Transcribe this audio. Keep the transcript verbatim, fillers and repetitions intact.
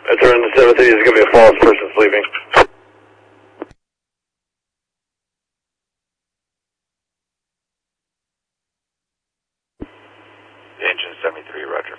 It's around the seven three, there's going to be a false person sleeping. Engine seventy-three, roger.